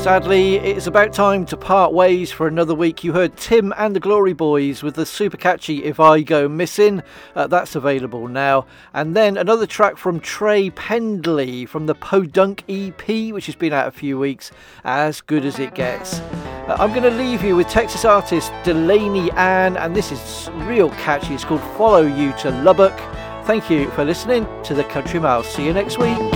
Sadly, it's about time to part ways for another week. You heard Tim and the Glory Boys with the super catchy If I Go Missing. That's available now. And then another track from Trey Pendley from the Podunk EP, which has been out a few weeks, As Good As It Gets. I'm going to leave you with Texas artist Delaney Ann, and this is real catchy. It's called Follow You to Lubbock. Thank you for listening to the Country Mile. See you next week.